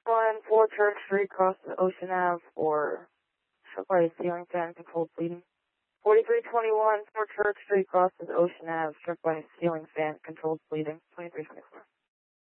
4 Church Street, crosses Ocean Ave, or struck by a ceiling fan, controlled bleeding. 4321, 4 Church Street, crosses Ocean Ave, struck by a ceiling fan, controlled bleeding. 2326.